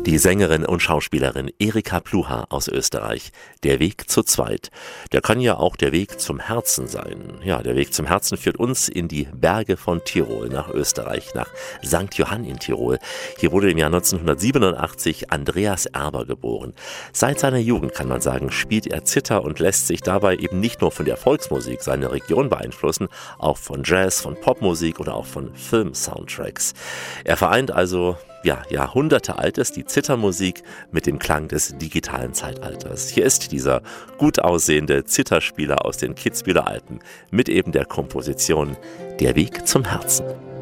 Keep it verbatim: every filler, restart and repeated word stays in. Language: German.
Die Sängerin und Schauspielerin Erika Pluhar aus Österreich. Der Weg zu zweit. Der kann ja auch der Weg zum Herzen sein. Ja, der Weg zum Herzen führt uns in die Berge von Tirol, nach Österreich, nach Sankt Johann in Tirol. Hier wurde im Jahr neunzehnhundertsiebenundachtzig Andreas Erber geboren. Seit seiner Jugend, kann man sagen, spielt er Zither und lässt sich dabei eben nicht nur von der Volksmusik seiner Region beeinflussen, auch von Jazz, von Popmusik oder auch von Film-Soundtracks. Er vereint also ja, Jahrhunderte altes, die Zithermusik mit dem Klang des digitalen Zeitalters. Hier ist dieser gut aussehende Zitherspieler aus den Kitzbüheler Alpen mit eben der Komposition Der Weg zum Herzen.